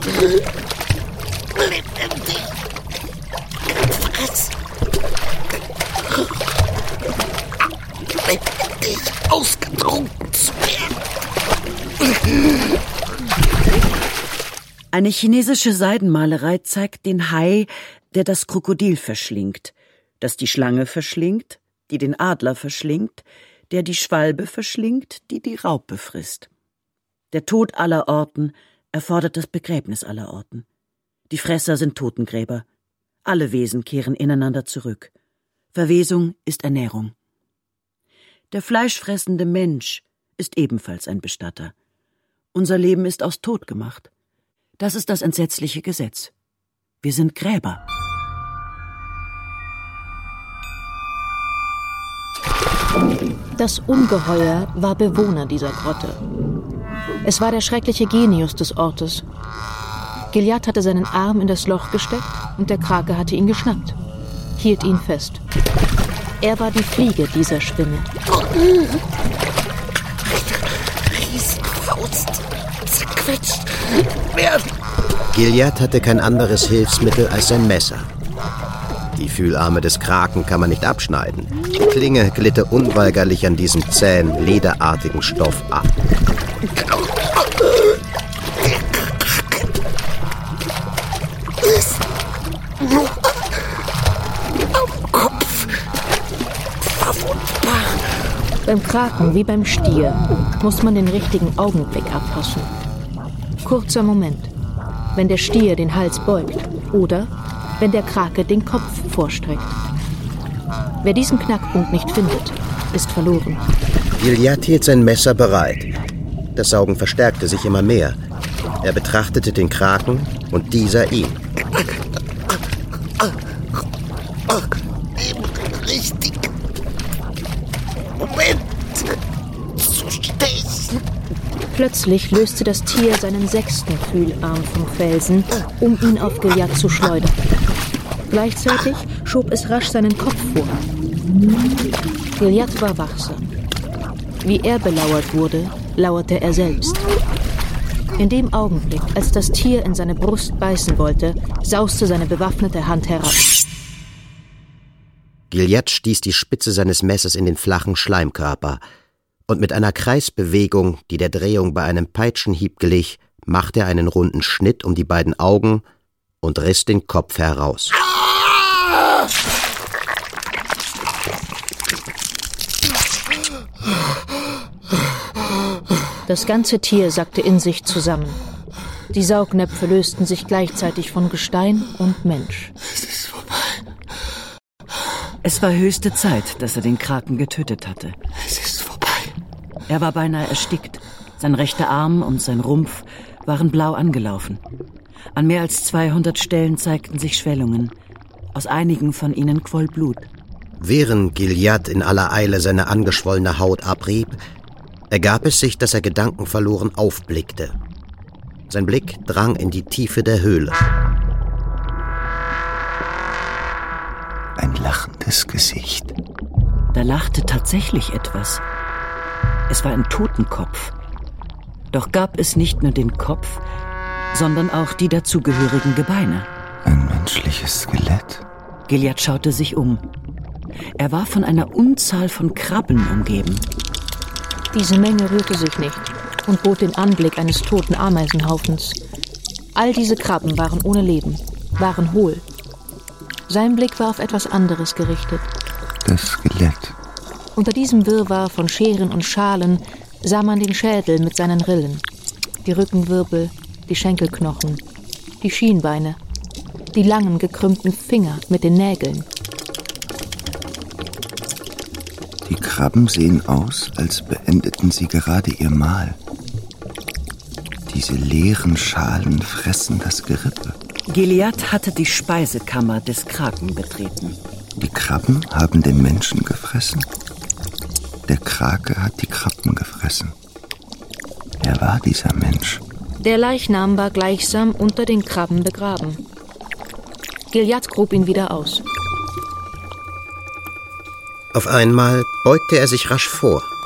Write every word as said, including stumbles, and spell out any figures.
Lebendig. Fress. Lebendig ausgetrunken zu werden. Eine chinesische Seidenmalerei zeigt den Hai, der das Krokodil verschlingt, das die Schlange verschlingt, die den Adler verschlingt, der die Schwalbe verschlingt, die die Raupe frisst. Der Tod aller Orten erfordert das Begräbnis aller Orten. Die Fresser sind Totengräber. Alle Wesen kehren ineinander zurück. Verwesung ist Ernährung. Der fleischfressende Mensch ist ebenfalls ein Bestatter. Unser Leben ist aus Tod gemacht. Das ist das entsetzliche Gesetz. Wir sind Gräber. Das Ungeheuer war Bewohner dieser Grotte. Es war der schreckliche Genius des Ortes. Gilliatt hatte seinen Arm in das Loch gesteckt und der Krake hatte ihn geschnappt, hielt ihn fest. Er war die Fliege dieser Spinne. Riesenfaust, zerquetscht werden. Gilliatt hatte kein anderes Hilfsmittel als sein Messer. Die Fühlarme des Kraken kann man nicht abschneiden. Die Klinge glitte unweigerlich an diesem zähen, lederartigen Stoff ab. Ist nur am Kopf verwundbar. Beim Kraken wie beim Stier muss man den richtigen Augenblick abpassen. Kurzer Moment, wenn der Stier den Hals beugt oder wenn der Krake den Kopf vorstreckt. Wer diesen Knackpunkt nicht findet, ist verloren. Gilliatt hielt sein Messer bereit. Das Saugen verstärkte sich immer mehr. Er betrachtete den Kraken und dieser ihn. Im richtigen Moment zu stechen. Plötzlich löste das Tier seinen sechsten Fühlarm vom Felsen, um ihn auf Gilliatt zu schleudern. Gleichzeitig schob es rasch seinen Kopf vor. Gilliatt war wachsam. Wie er belauert wurde, lauerte er selbst. In dem Augenblick, als das Tier in seine Brust beißen wollte, sauste seine bewaffnete Hand herab. Gilliatt stieß die Spitze seines Messers in den flachen Schleimkörper und mit einer Kreisbewegung, die der Drehung bei einem Peitschenhieb glich, machte er einen runden Schnitt um die beiden Augen und riss den Kopf heraus. Das ganze Tier sackte in sich zusammen. Die Saugnäpfe lösten sich gleichzeitig von Gestein und Mensch. Es ist vorbei. Es war höchste Zeit, dass er den Kraken getötet hatte. Es ist vorbei. Er war beinahe erstickt. Sein rechter Arm und sein Rumpf waren blau angelaufen. An mehr als zweihundert Stellen zeigten sich Schwellungen. Aus einigen von ihnen quoll Blut. Während Gilliatt in aller Eile seine angeschwollene Haut abrieb, ergab es sich, dass er gedankenverloren aufblickte. Sein Blick drang in die Tiefe der Höhle. Ein lachendes Gesicht. Da lachte tatsächlich etwas. Es war ein Totenkopf. Doch gab es nicht nur den Kopf, sondern auch die dazugehörigen Gebeine. Ein menschliches Skelett. Gilliatt schaute sich um. Er war von einer Unzahl von Krabben umgeben. Diese Menge rührte sich nicht und bot den Anblick eines toten Ameisenhaufens. All diese Krabben waren ohne Leben, waren hohl. Sein Blick war auf etwas anderes gerichtet. Das Skelett. Unter diesem Wirrwarr von Scheren und Schalen sah man den Schädel mit seinen Rillen, die Rückenwirbel, die Schenkelknochen, die Schienbeine, die langen gekrümmten Finger mit den Nägeln. Die Krabben sehen aus, als beendeten sie gerade ihr Mahl. Diese leeren Schalen fressen das Gerippe. Gilliatt hatte die Speisekammer des Kraken betreten. Die Krabben haben den Menschen gefressen. Der Krake hat die Krabben gefressen. Er war dieser Mensch. Der Leichnam war gleichsam unter den Krabben begraben. Gilliatt grub ihn wieder aus. Auf einmal beugte er sich rasch vor.